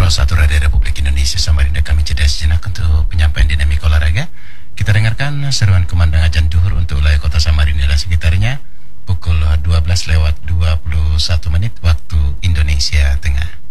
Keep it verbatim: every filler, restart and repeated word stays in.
Pro satu Radio Republik Indonesia Samarinda, kami jeda sejenak untuk penyampaian dinamik olahraga. Kita dengarkan seruan kumandang azan zuhur untuk wilayah kota Samarinda dan sekitarnya pukul dua belas lewat dua puluh satu menit waktu Indonesia Tengah.